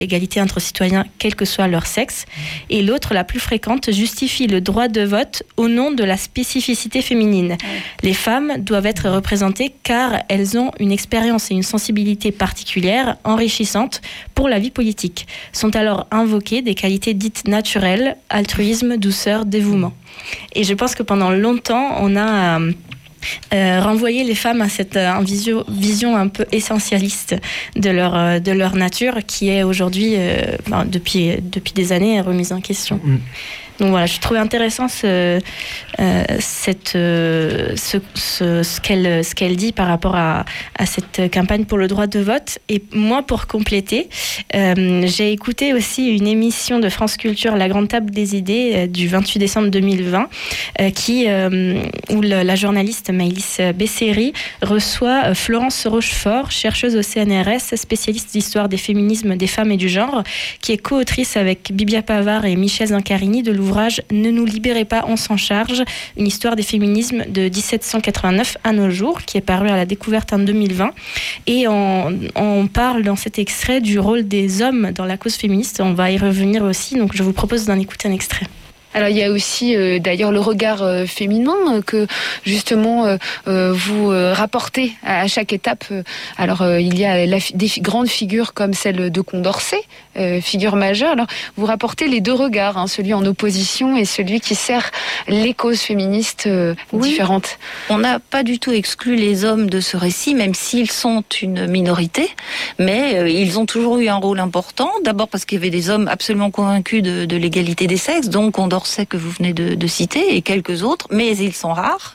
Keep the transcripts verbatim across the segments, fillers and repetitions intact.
l'égalité entre citoyens, quel que soit leur sexe. Et l'autre, la plus fréquente, justifie le droit de vote au nom de la spécificité féminine. Les femmes doivent être représentées car elles ont une expérience et une sensibilité particulières, enrichissantes pour la vie politique. Sont alors invoquées des qualités dites naturelles, altruisme, douceur, dévouement. Et je pense que pendant longtemps, on a... Euh, Euh, renvoyer les femmes à cette euh, visio, vision un peu essentialiste de leur, euh, de leur nature qui est aujourd'hui, euh, ben, depuis, depuis des années, remise en question. Mmh. Donc voilà, je trouvais intéressant ce, euh, cette, euh, ce, ce, ce, qu'elle, ce qu'elle dit par rapport à, à cette campagne pour le droit de vote. Et moi, pour compléter, euh, j'ai écouté aussi une émission de France Culture, La Grande Table des Idées, euh, du vingt-huit décembre deux mille vingt, euh, qui, euh, où le, la journaliste Maëlys Besséry reçoit Florence Rochefort, chercheuse au C N R S, spécialiste d'histoire des féminismes, des femmes et du genre, qui est co-autrice avec Bibia Pavard et Michel Zancarini de l'ouvrage Ne nous libérez pas, on s'en charge, une histoire des féminismes de dix-sept cent quatre-vingt-neuf à nos jours, qui est paru à la Découverte en deux mille vingt. Et on, on parle dans cet extrait du rôle des hommes dans la cause féministe. On va y revenir aussi, donc je vous propose d'en écouter un extrait. Alors il y a aussi euh, d'ailleurs le regard euh, féminin euh, que justement euh, euh, vous euh, rapportez à, à chaque étape. Alors euh, il y a la, des fi- grandes figures comme celle de Condorcet, euh, figure majeure. Alors vous rapportez les deux regards, hein, celui en opposition et celui qui sert les causes féministes euh, oui. différentes. On n'a pas du tout exclu les hommes de ce récit, même s'ils sont une minorité, mais euh, ils ont toujours eu un rôle important. D'abord parce qu'il y avait des hommes absolument convaincus de, de l'égalité des sexes, donc Condorcet que vous venez de, de citer et quelques autres, mais ils sont rares.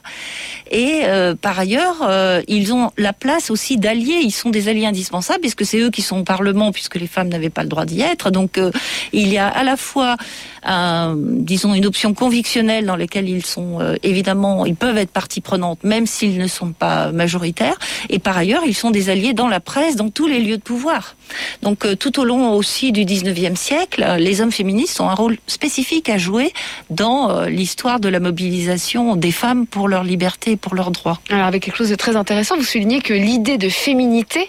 Et euh, par ailleurs, euh, ils ont la place aussi d'alliés. Ils sont des alliés indispensables puisque c'est eux qui sont au Parlement, puisque les femmes n'avaient pas le droit d'y être. Donc euh, il y a à la fois un, disons une option convictionnelle dans laquelle ils sont euh, évidemment, ils peuvent être partie prenante même s'ils ne sont pas majoritaires. Et par ailleurs, ils sont des alliés dans la presse, dans tous les lieux de pouvoir. Donc euh, tout au long aussi du dix-neuvième siècle, les hommes féministes ont un rôle spécifique à jouer dans euh, l'histoire de la mobilisation des femmes pour leur liberté et pour leurs droits. Alors avec quelque chose de très intéressant, vous soulignez que l'idée de féminité,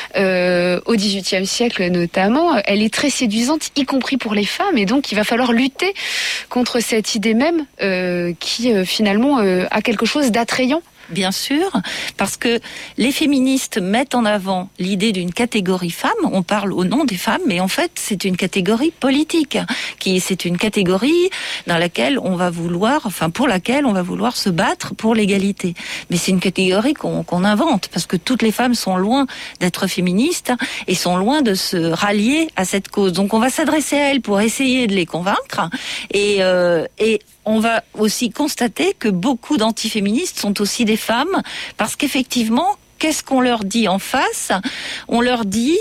euh, au dix-huitième siècle notamment, elle est très séduisante, y compris pour les femmes, et donc il va falloir lutter contre cette idée même euh, qui euh, finalement euh, a quelque chose d'attrayant. Bien sûr, parce que les féministes mettent en avant l'idée d'une catégorie femme. On parle au nom des femmes, mais en fait, c'est une catégorie politique. Qui, c'est une catégorie dans laquelle on va vouloir, enfin pour laquelle on va vouloir se battre pour l'égalité. Mais c'est une catégorie qu'on, qu'on invente, parce que toutes les femmes sont loin d'être féministes et sont loin de se rallier à cette cause. Donc on va s'adresser à elles pour essayer de les convaincre et euh, et on va aussi constater que beaucoup d'antiféministes sont aussi des femmes, parce qu'effectivement, qu'est-ce qu'on leur dit en face ? On leur dit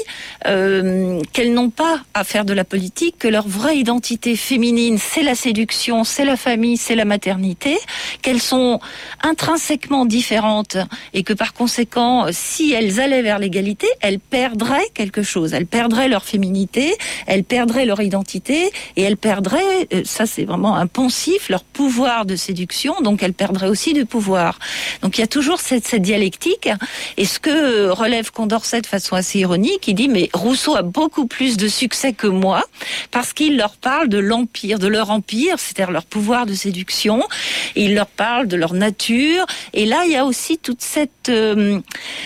euh, qu'elles n'ont pas à faire de la politique, que leur vraie identité féminine, c'est la séduction, c'est la famille, c'est la maternité, qu'elles sont intrinsèquement différentes et que par conséquent, si elles allaient vers l'égalité, elles perdraient quelque chose. Elles perdraient leur féminité, elles perdraient leur identité et elles perdraient, ça c'est vraiment un poncif, leur pouvoir de séduction, donc elles perdraient aussi du pouvoir. Donc il y a toujours cette, cette dialectique. Et ce que relève Condorcet de façon assez ironique, il dit mais Rousseau a beaucoup plus de succès que moi parce qu'il leur parle de l'empire, de leur empire, c'est-à-dire leur pouvoir de séduction. Et il leur parle de leur nature. Et là, il y a aussi toute cette euh,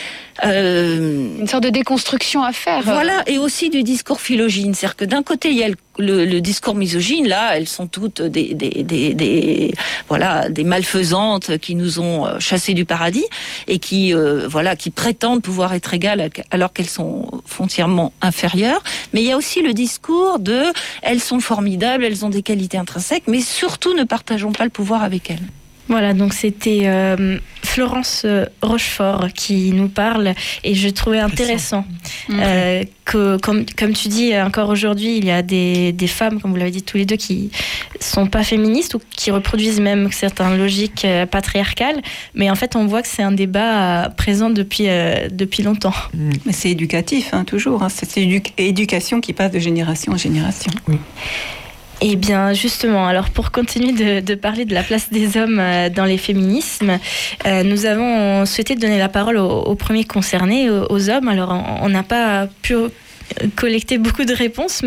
Euh, une sorte de déconstruction à faire. Voilà, et aussi du discours phylogyne. C'est-à-dire que d'un côté, il y a le, le, le discours misogyne. Là, elles sont toutes des, des, des, des, voilà, des malfaisantes qui nous ont chassés du paradis et qui, euh, voilà, qui prétendent pouvoir être égales alors qu'elles sont foncièrement inférieures. Mais il y a aussi le discours de elles sont formidables, elles ont des qualités intrinsèques, mais surtout ne partageons pas le pouvoir avec elles. Voilà, donc c'était euh, Florence Rochefort qui nous parle et je trouvais intéressant mmh. euh, que, comme, comme tu dis, encore aujourd'hui, il y a des, des femmes, comme vous l'avez dit tous les deux, qui sont pas féministes ou qui reproduisent même certaines logiques euh, patriarcales, mais en fait, on voit que c'est un débat euh, présent depuis, euh, depuis longtemps. Mmh. Mais c'est éducatif, hein, toujours. Hein, c'est une édu- éducation qui passe de génération en génération. Oui. Eh bien, justement, alors pour continuer de, de parler de la place des hommes euh, dans les féminismes, euh, nous avons souhaité donner la parole aux, aux premiers concernés, aux, aux hommes. Alors, on n'a pas pu collecté beaucoup de réponses.